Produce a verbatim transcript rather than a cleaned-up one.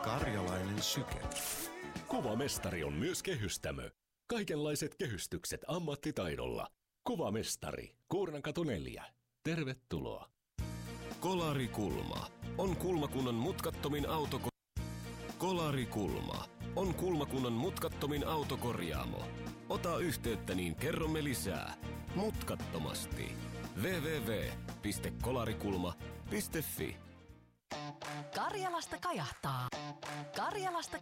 Karjalainen syke. Kuvamestari on myös kehystämö. Kaikenlaiset kehystykset ammattitaidolla. Kuvamestari, Kuurnankatu neljä. Tervetuloa. Kolarikulma on Kulmakunnan mutkattomin autoko... Kolarikulma on Kulmakunnan mutkattomin autokorjaamo. Ota yhteyttä, niin kerromme lisää. Mutkattomasti. double-u double-u double-u piste kolarikulma piste fi. Karjalasta kajahtaa. Karjalasta